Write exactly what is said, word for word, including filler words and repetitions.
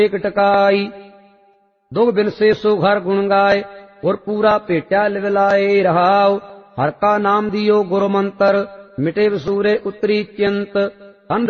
एक टकाई। दुग बिन से सो घर गुण गाय, और पूरा पेट्या लिवलाए रहाओ। हर का नाम दियो गुरु मंत्र, मिटे वसूरे उतरी चिंत।